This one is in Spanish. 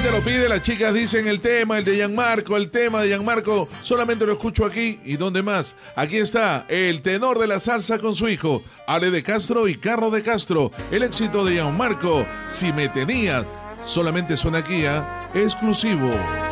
gente lo pide, las chicas dicen el tema de Gianmarco, solamente lo escucho aquí y ¿dónde más? Aquí está el tenor de la salsa con su hijo, Ale de Castro y Carlos de Castro, el éxito de Gianmarco, Si me tenías, solamente suena aquí, exclusivo.